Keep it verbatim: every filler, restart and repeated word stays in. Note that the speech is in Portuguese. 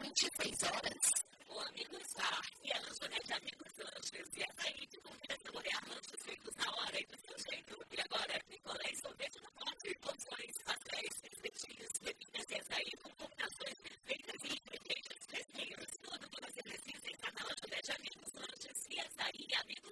vinte e seis horas. O Amigos Bar e a lanchonete Amigos Lanches e a saída de convida a saborear lanches feitos na hora e do seu jeito.